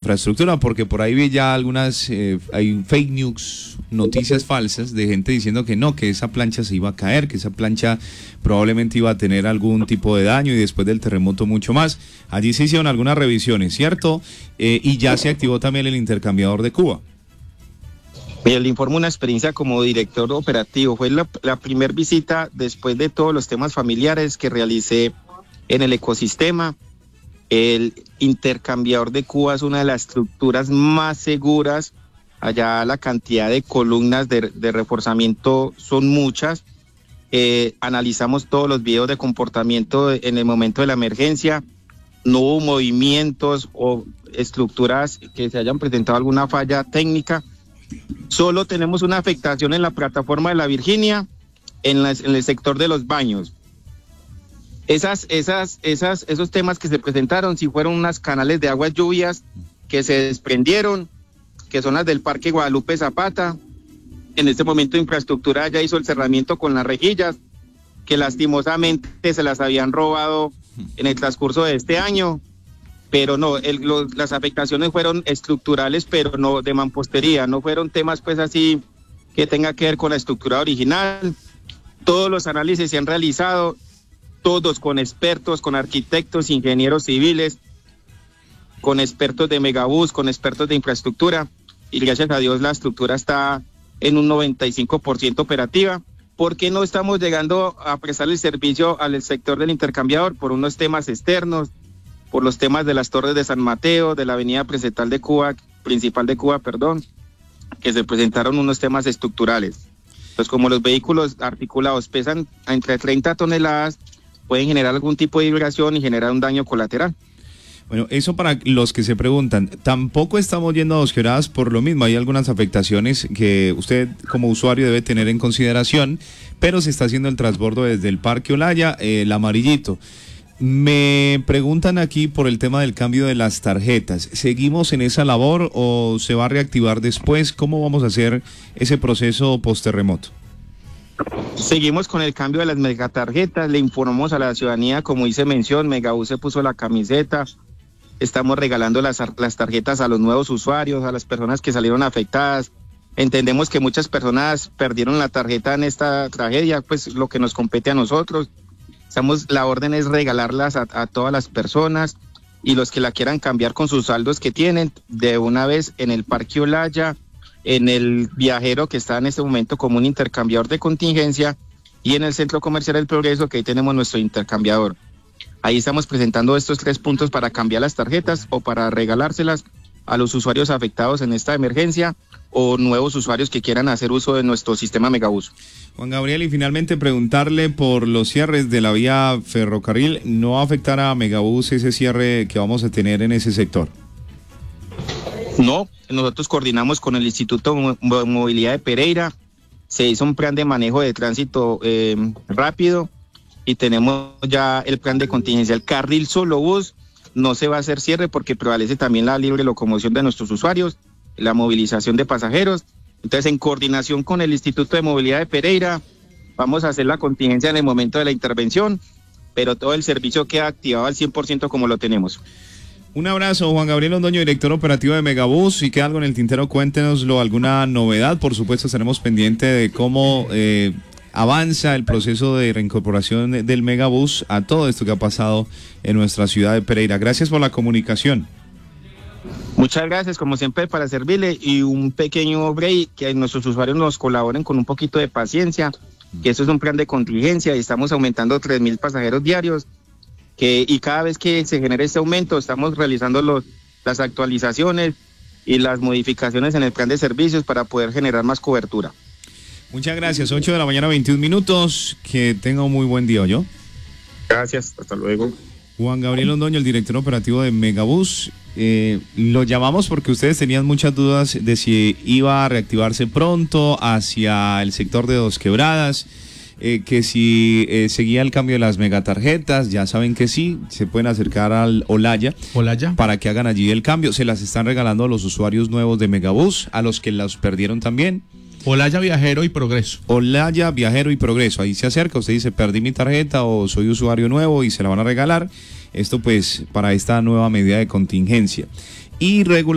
infraestructura, porque por ahí vi ya algunas, hay fake news, noticias falsas de gente diciendo que no, que esa plancha se iba a caer, que esa plancha probablemente iba a tener algún tipo de daño y después del terremoto mucho más. Allí se hicieron algunas revisiones, ¿cierto? Y ya se activó también el intercambiador de Cuba. Le informo una experiencia como director operativo. Fue la primera visita después de todos los temas familiares que realicé en el ecosistema. El intercambiador de Cuba es una de las estructuras más seguras. Allá la cantidad de columnas de reforzamiento son muchas. Analizamos todos los videos de comportamiento en el momento de la emergencia. No hubo movimientos o estructuras que se hayan presentado alguna falla técnica. Solo tenemos una afectación en la plataforma de la Virginia, en el sector de los baños. Esos temas que se presentaron, si fueron unas canales de aguas lluvias que se desprendieron, que son las del Parque Guadalupe Zapata. En este momento infraestructura ya hizo el cerramiento con las rejillas, que lastimosamente se las habían robado en el transcurso de este año. Pero no, las afectaciones fueron estructurales, pero no de mampostería, no fueron temas pues así que tenga que ver con la estructura original. Todos los análisis se han realizado, todos con expertos, con arquitectos, ingenieros civiles, con expertos de Megabús, con expertos de infraestructura, y gracias a Dios la estructura está en un 95% operativa. ¿Por qué no estamos llegando a prestar el servicio al sector del intercambiador? Por unos temas externos, por los temas de las torres de San Mateo, de la avenida principal de Cuba, que se presentaron unos temas estructurales. Entonces, como los vehículos articulados pesan entre 30 toneladas, pueden generar algún tipo de vibración y generar un daño colateral. Bueno, eso para los que se preguntan, tampoco estamos yendo a Dos Quebradas por lo mismo, hay algunas afectaciones que usted como usuario debe tener en consideración, pero se está haciendo el transbordo desde el Parque Olaya, el amarillito. Me preguntan aquí por el tema del cambio de las tarjetas. ¿Seguimos en esa labor o se va a reactivar después? ¿Cómo vamos a hacer ese proceso post-terremoto? Seguimos con el cambio de las megatarjetas. Le informamos a la ciudadanía, como hice mención, Megabús se puso la camiseta. Estamos regalando las tarjetas a los nuevos usuarios, a las personas que salieron afectadas. Entendemos que muchas personas perdieron la tarjeta en esta tragedia, pues lo que nos compete a nosotros. La orden es regalarlas a todas las personas, y los que la quieran cambiar con sus saldos que tienen, de una vez en el Parque Olaya, en el Viajero, que está en este momento como un intercambiador de contingencia, y en el Centro Comercial del Progreso, que ahí tenemos nuestro intercambiador. Ahí estamos presentando estos 3 puntos para cambiar las tarjetas o para regalárselas a los usuarios afectados en esta emergencia o nuevos usuarios que quieran hacer uso de nuestro sistema Megabús. Juan Gabriel, y finalmente preguntarle por los cierres de la vía ferrocarril. ¿No va a afectar a Megabús ese cierre que vamos a tener en ese sector? No, nosotros coordinamos con el Instituto de Movilidad de Pereira, se hizo un plan de manejo de tránsito rápido y tenemos ya el plan de contingencia. El carril solo bus no se va a hacer cierre porque prevalece también la libre locomoción de nuestros usuarios, la movilización de pasajeros. Entonces, en coordinación con el Instituto de Movilidad de Pereira, vamos a hacer la contingencia en el momento de la intervención, pero todo el servicio queda activado al 100% como lo tenemos. Un abrazo, Juan Gabriel Londoño, director operativo de Megabús. Si queda algo en el tintero, cuéntenoslo, alguna novedad. Por supuesto, estaremos pendientes de cómo avanza el proceso de reincorporación del Megabús a todo esto que ha pasado en nuestra ciudad de Pereira. Gracias por la comunicación. Muchas gracias, como siempre, para servirle, y un pequeño break, que nuestros usuarios nos colaboren con un poquito de paciencia, que eso es un plan de contingencia y estamos aumentando 3,000 pasajeros diarios, y cada vez que se genere este aumento estamos realizando las actualizaciones y las modificaciones en el plan de servicios para poder generar más cobertura. Muchas gracias, 8 de la mañana, 21 minutos, que tenga un muy buen día, ¿oyó? Gracias, hasta luego. Juan Gabriel Londoño, el director operativo de Megabús. Lo llamamos porque ustedes tenían muchas dudas de si iba a reactivarse pronto hacia el sector de Dos Quebradas, que si seguía el cambio de las megatarjetas. Ya saben que sí, se pueden acercar al Olaya para que hagan allí el cambio. Se las están regalando a los usuarios nuevos de Megabús, a los que las perdieron también. Olaya, Viajero y Progreso. Olaya, Viajero y Progreso. Ahí se acerca, usted dice, perdí mi tarjeta o soy usuario nuevo, y se la van a regalar. Esto pues para esta nueva medida de contingencia. Y